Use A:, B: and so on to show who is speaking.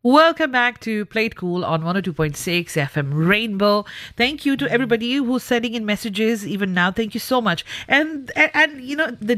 A: Welcome back to Play It Cool on 102.6 FM Rainbow. Thank you to everybody who's sending in messages even now. Thank you so much. And the